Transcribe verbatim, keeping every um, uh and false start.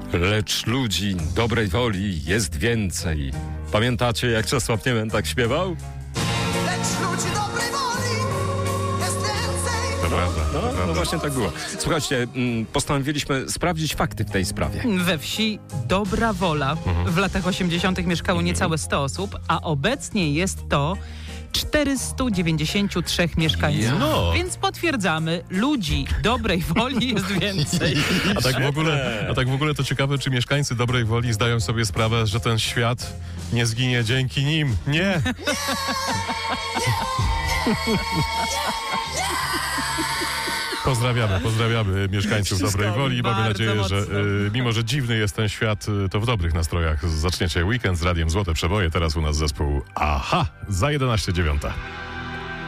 Lecz ludzi dobrej woli jest więcej. Pamiętacie, jak Czesław Niemen tak śpiewał? Lecz ludzi dobrej woli jest więcej. To prawda, No, to prawda. no właśnie tak było. Słuchajcie, mm, postanowiliśmy sprawdzić fakty w tej sprawie. We wsi Dobra Wola w latach osiemdziesiątych mieszkało niecałe sto osób, a obecnie jest to czterysta dziewięćdziesiąt trzy mieszkańców. No. Więc potwierdzamy, ludzi dobrej woli jest więcej. A tak, w ogóle, a tak w ogóle to ciekawe, czy mieszkańcy dobrej woli zdają sobie sprawę, że ten świat nie zginie dzięki nim. Nie! Pozdrawiamy, pozdrawiamy mieszkańców Wszystko dobrej woli. Mamy bardzo nadzieję, że mocno. y, mimo, że dziwny jest ten świat, y, to w dobrych nastrojach zaczniecie weekend z Radiem Złote Przeboje. Teraz u nas zespół Aha za jedenaście dziewiąta.